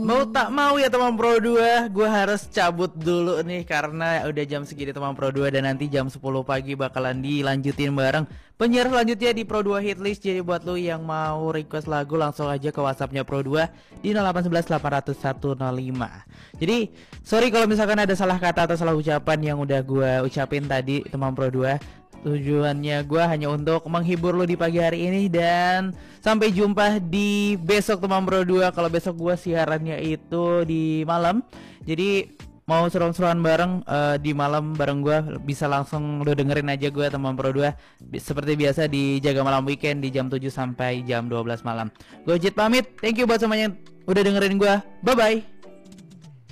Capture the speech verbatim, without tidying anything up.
Mau tak mau ya teman Pro dua, gue harus cabut dulu nih karena udah jam segini teman Pro dua. Dan nanti jam sepuluh pagi bakalan dilanjutin bareng penyiar selanjutnya di Pro dua Hitlist. Jadi buat lu yang mau request lagu langsung aja ke WhatsAppnya Pro dua di nol delapan satu satu delapan nol satu nol lima. Jadi sorry kalau misalkan ada salah kata atau salah ucapan yang udah gue ucapin tadi teman Pro dua. Tujuannya gue hanya untuk menghibur lo di pagi hari ini. Dan sampai jumpa di besok teman Pro dua. Kalau besok gue siarannya itu di malam, jadi mau seru-seruan bareng uh, di malam bareng gue, bisa langsung lo dengerin aja gue teman Pro dua. Seperti biasa di Jaga Malam Weekend di jam tujuh sampai jam dua belas malam. Gue Jit pamit. Thank you buat semuanya yang udah dengerin gue. Bye bye.